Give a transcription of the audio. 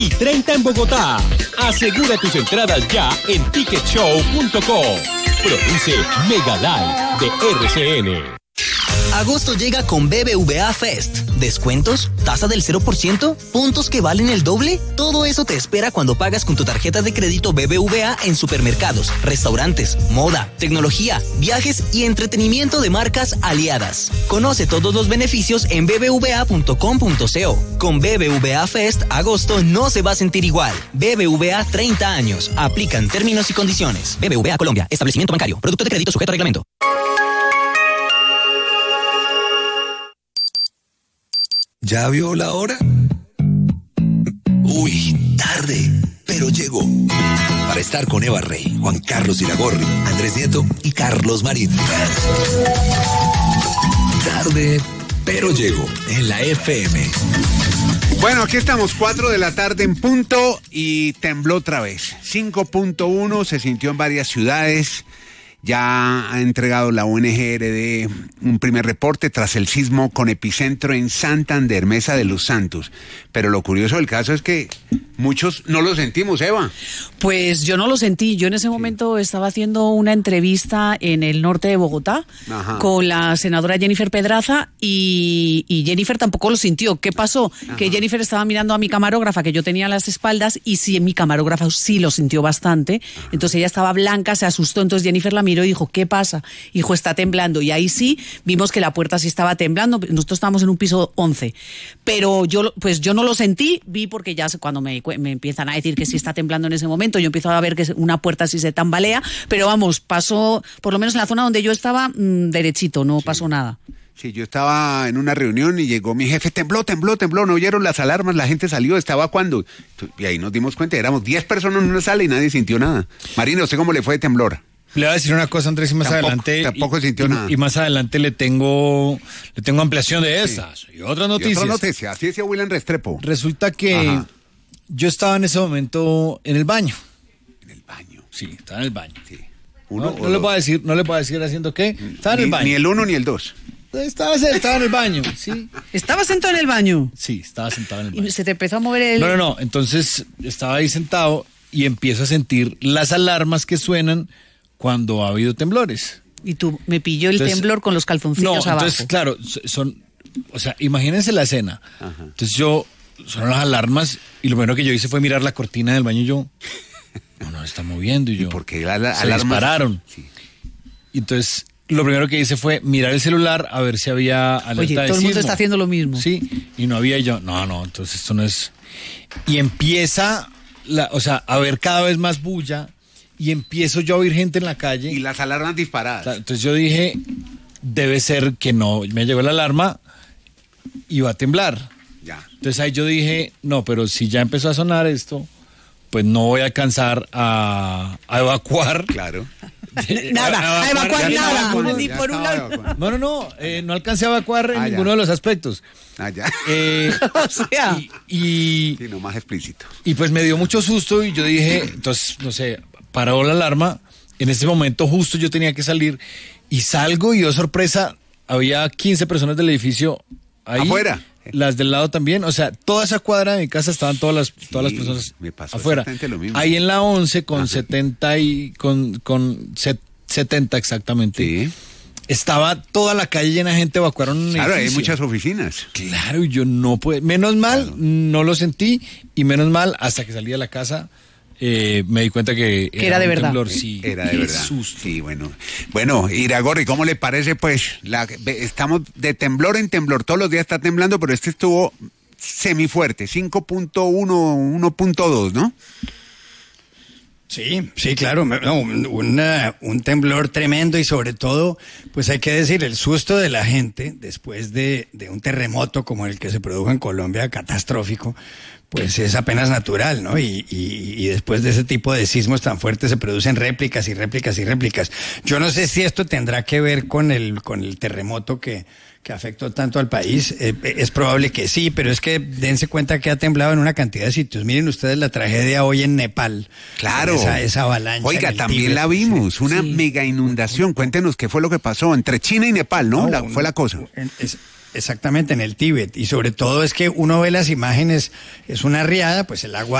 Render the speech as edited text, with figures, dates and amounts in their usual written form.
y 30 en Bogotá. Asegura tus entradas ya en ticketshow.com. Produce Megalive de RCN. Agosto llega con BBVA Fest. ¿Descuentos? ¿Tasa del 0%? ¿Puntos que valen el doble? Todo eso te espera cuando pagas con tu tarjeta de crédito BBVA en supermercados, restaurantes, moda, tecnología, viajes y entretenimiento de marcas aliadas. Conoce todos los beneficios en bbva.com.co. Con BBVA Fest, agosto no se va a sentir igual. BBVA 30 años. Aplican términos y condiciones. BBVA Colombia. Establecimiento bancario. Producto de crédito sujeto a reglamento. ¿Ya vio la hora? Uy, tarde, pero llegó. Para estar con Eva Rey, Juan Carlos Iragorri, Andrés Nieto y Carlos Marín. Tarde, pero llegó en la FM. Bueno, aquí estamos, 4 de la tarde en punto y tembló otra vez. 5.1 se sintió en varias ciudades. Ya ha entregado la ONG RD un primer reporte tras el sismo con epicentro en Santander, Mesa de los Santos. Pero lo curioso del caso es que muchos no lo sentimos, Eva. Pues yo no lo sentí. Yo en ese momento estaba haciendo una entrevista en el norte de Bogotá. Ajá. Con la senadora Jennifer Pedraza y Jennifer tampoco lo sintió. ¿Qué pasó? Ajá. Que Jennifer estaba mirando a mi camarógrafa que yo tenía a las espaldas y sí, mi camarógrafa sí lo sintió bastante. Ajá. Entonces ella estaba blanca, se asustó, entonces Jennifer la miró y dijo, ¿qué pasa? Dijo, está temblando. Y ahí sí vimos que la puerta sí estaba temblando. Nosotros estábamos en un piso 11. Pero yo no lo sentí, vi porque ya cuando me empiezan a decir que sí está temblando en ese momento, yo empiezo a ver que una puerta sí se tambalea, pero vamos, pasó, por lo menos en la zona donde yo estaba, derechito, no pasó nada. Sí, yo estaba en una reunión y llegó mi jefe, tembló, no oyeron las alarmas, la gente salió, estaba cuando, y ahí nos dimos cuenta, éramos 10 personas en una sala y nadie sintió nada. Marina, ¿usted cómo le fue de temblor? Le voy a decir una cosa, Andrés, y más adelante. Tampoco sintió nada. Y más adelante le tengo ampliación de esas. Sí. Y otras noticias. Y otra noticia, así decía William Restrepo. Resulta que yo estaba en ese momento en el baño. ¿En el baño? Sí, estaba en el baño. Sí. No le puedo decir haciendo qué. Estaba en el baño. Ni el 1 ni el 2. Estaba en el baño, sí. ¿Estabas sentado en el baño? Sí, estaba sentado en el baño. ¿Y se te empezó a mover el...? No. Entonces estaba ahí sentado y empiezo a sentir las alarmas que suenan cuando ha habido temblores. Y tú, me pilló el temblor con los calzoncillos abajo. Entonces, claro, imagínense la escena. Ajá. Entonces sonaron las alarmas y lo primero que yo hice fue mirar la cortina del baño y yo, no, está moviendo. Y yo, ¿por qué se dispararon? Sí. Y entonces, lo primero que hice fue mirar el celular a ver si había alerta de sismo. Oye, todo el mundo está haciendo lo mismo. Sí, y no había, y yo, no, entonces esto no es... Y empieza, a ver cada vez más bulla. Y empiezo yo a oír gente en la calle. Y las alarmas disparadas. Entonces yo dije, debe ser que no, me llegó la alarma y va a temblar. Ya. Entonces ahí yo dije, no, pero si ya empezó a sonar esto, pues no voy a alcanzar a evacuar. Claro. Nada, a evacuar nada. Ni por un lado. No alcancé a evacuar en ninguno de los aspectos. Ya. O sea. Sí, no, más explícito. Y pues me dio mucho susto y yo dije, entonces, no sé, paró la alarma, en ese momento justo yo tenía que salir y salgo y, oh sorpresa, había 15 personas del edificio ahí. ¿Afuera? Las del lado también, o sea, toda esa cuadra de mi casa estaban todas las personas me pasó afuera. Lo mismo. Ahí en la 11 con 70 70 exactamente. Sí. Estaba toda la calle llena de gente, evacuaron un edificio. Hay muchas oficinas. Claro, y yo no pude, menos mal, no lo sentí, y menos mal, hasta que salí de la casa, me di cuenta que era de verdad. Temblor, sí, era de verdad. Susto. Sí, bueno, Iragorri, ¿cómo le parece? Pues estamos de temblor en temblor, todos los días está temblando, pero este estuvo semifuerte, 5.1, 1.2, ¿no? Sí, claro, un temblor tremendo y sobre todo, pues hay que decir, el susto de la gente después de un terremoto como el que se produjo en Colombia, catastrófico, pues es apenas natural, ¿no? Y después de ese tipo de sismos tan fuertes se producen réplicas y réplicas y réplicas. Yo no sé si esto tendrá que ver con el terremoto que afectó tanto al país. Es probable que sí, pero es que dense cuenta que ha temblado en una cantidad de sitios. Miren ustedes la tragedia hoy en Nepal. Claro. Esa avalancha. Oiga, también Tíbet. La vimos, una mega inundación. Cuéntenos qué fue lo que pasó entre China y Nepal, ¿no? Fue la cosa. Exactamente, en el Tíbet. Y sobre todo es que uno ve las imágenes, es una riada, pues el agua